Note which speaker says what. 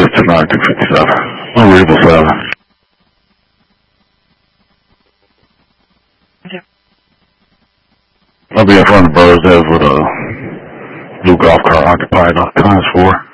Speaker 1: tonight, 257. Unreadable 7. I'll be in front of the Brothers Edge with a blue golf cart occupied times 4.